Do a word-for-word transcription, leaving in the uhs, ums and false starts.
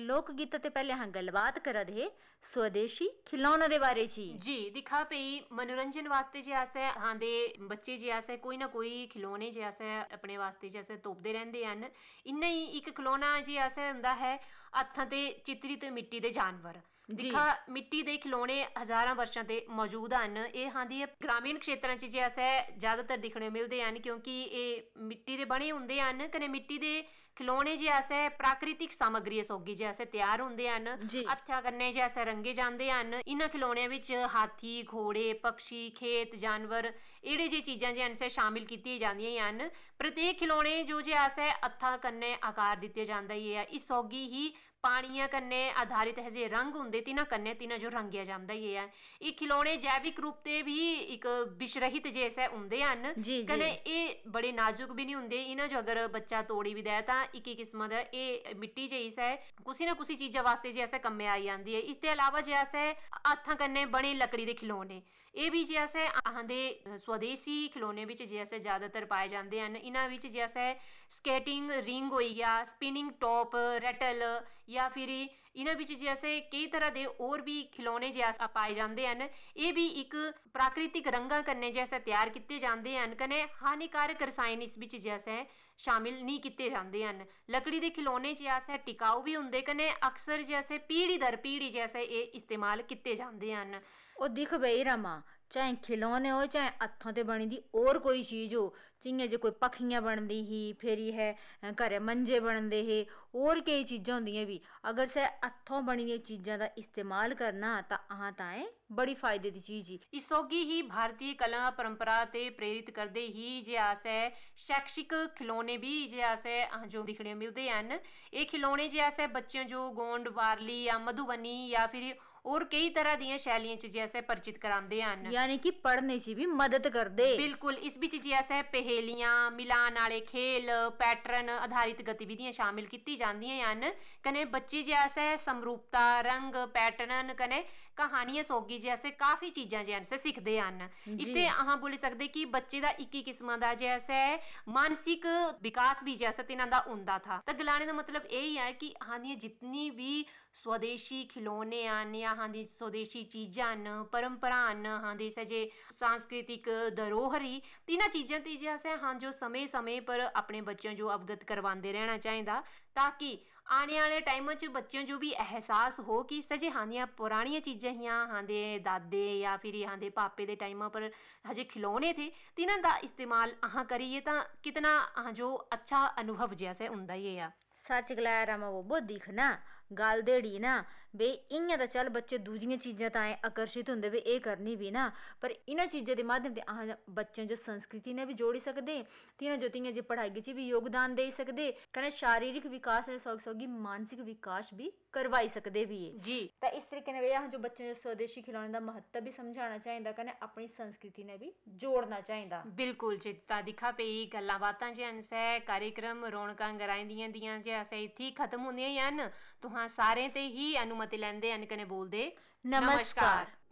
लोक गीत ते पहले हाँ गलबात करा दे स्वदेशी खिलौनों दे बारे ची। जी दिखा पई मनोरंजन वास्ते जे अस हाँ दे बच्चे जे अस कोई ना कोई खिलौने जे अस अपने वास्ते जे अस तोपदे रहिंदे हन। इन्ना ही एक खिलौना जे अस हुंदा है हत्थां ते चित्रित मिट्टी दे जानवर। दिखा मिट्टी दे खिलौने हज़ारां वर्षां ते मौजूद हन। एह् हां दी ग्रामीण क्षेत्रां च जे अस ज़्यादातर दिक्खने मिलदे हन क्योंकि एह् मिट्टी दे बने हुंदे हन कन्नै मिट्टी दे खिलौने जे अस प्राकृतिक सामग्री सौगी जे अस त्यार हुंदे हन। हत्थां कन्नै जे अस रंगे जांदे हन। इन्हां खिलौणियां विच हाथी घोड़े पक्षी खेत जानवर एह्ड़े जे चीज़ां जे हन शामिल कीतियां जांदियां हन। प्रत्येक खिलौने जो जे अस हत्थां कन्नै आकार दित्ते जांदा ही ऐ इस सौगी ही पानिया कन्नै आधारित है जे रंग हुंदे तिन्हां कन्नै तिन्हां जो रंगेआ जांदा ही ऐ। एह् खिलौने जैविक रूप ते भी इक विषरहित जैसे हुंदे हन कन्नै एह् बड़े नाजुक भी नहीं हुंदे। इन्हां जो अगर बच्चा तोड़ी भी दै तां इक किस्मा दा एह् मिट्टी जेही सै कुसी ना कुसी चीज़ा वास्ते जे अस कम्मे आई जांदी है। इसदे अलावा जे अस हत्थां कन्नै बने लकड़ी दे खिलौने एह् भी जे अस आखदे स्वदेशी खिलौने बिच जे अस ज़्यादातर पाए जांदे हन। इन्हां विच जे अस स्केटिंग रिंग होई गेआ स्पिनिंग टॉप रैटल या फिर इन्हां बिच जे अस कई तरह दे होर भी खिलौने जे अस पाए जांदे हन। एह् भी इक प्राकृतिक रंगां कन्नै जे अस त्यार कीते जांदे हन कन्नै हानिकारक रसायन इस बिच जे अस शामिल नहीं कीते जांदे हन। लकड़ी दे खिलौने जे अस टिकाऊ भी हुंदे कन्नै अक्सर जे अस पीढ़ी दर पीढ़ी जे अस एह् इस्तेमाल कीते जांदे हन। ओ दिख बई रमा चाहे खिलौने हो चाहे हत्थों ते बनी दी और कोई चीज हो जियां जे कोई पक्खियां बनदी ही फिर है घरे मंजे बनदे हे और केई चीजां होंदियां भी अगर से हत्थों बनी दी चीजां दा इस्तेमाल करना तां अहां ताएं बड़ी फायदे दी चीज ही। इस सौगी ही भारतीय कला परंपरा ते प्रेरित करदे ही जे अस शैक्षिक खिलौने भी जे अस जो दिखने मिलदे हन। एह् खिलौने जे अस बच्चें जो गोंड बारली या मधुबनी या फिर और कई तरह दियां शैलियां च जे अस परिचित करांदे हन यानी कि पढ़ने च भी मदद करदे। बिल्कुल इस बिच जे अस पहेलियां मिलान आले खेल पैटर्न आधारित गतिविधियां शामिल कीती जांदियां हन कन्नै बच्चे जे अस समरूपता रंग पैटर्न कन्नै कहानियां सौगी जे अस काफी चीजां जे अस सिखदे हन। इसते अहां बोली सकदे कि बच्चे दा इक किस्मा दा जे अस मानसिक विकास भी जे अस तिन्हां दा हुंदा था। तां गलाने दा मतलब यही है कि अहां दी जितनी भी स्वदेशी खिलौने हन या अहां दी स्वदेशी चीजां न परंपरा न अहां दी जे सांस्कृतिक धरोहर ही तिन्हां चीजां ते जे अस अहां जो समय समय पर अपने बच्चों जो अवगत करवांदे रहना चाहिदा ताकि आने आह्ले टाइम च बच्चों जो भी एहसास हो कि सजे अहां दियां पुरानियां चीजां हियां अहां दे दादे या फिर अहां दे पापे दे टाइमा पर हजे खिलौने थे तिन्हां दा इस्तेमाल अहां करिए तां कितना अहां जो अच्छा अनुभव जे अस हुंदा ही है। सच गलाया रमा बब्बो दिखना गल देड़ी ना बे इयां तां चल बच्चे दूजियां चीजां ताएं आकर्षित हुंदे वे एह् करनी भी ना पर इन्हां चीजां दे माध्यम ते अहां बच्चें जो संस्कृति ने भी जोड़ी सकदे तियां जो तियां जे पढ़ाई च भी योगदान देई सकदे कन्नै शारीरिक विकास दे सौगी सौगी मानसिक विकास भी करवाई सकदे भी है जी। तां इस तरीके ने अहां जो बच्चें जो स्वदेशी खिलौने दा महत्व भी समझाना चाहिदा कन्नै अपनी संस्कृति ने भी जोड़ना चाहिदा। बिल्कुल जी तां दिक्खा पेई गल्लां बातां जे हन सै कार्यक्रम रौनकां गराईंदियां दियां जे अस इत्थी खत्म होंदियां ही हन तुहां सारें ते ही अनुमति लैंदे हन कन्नै बोलदे नमस्कार।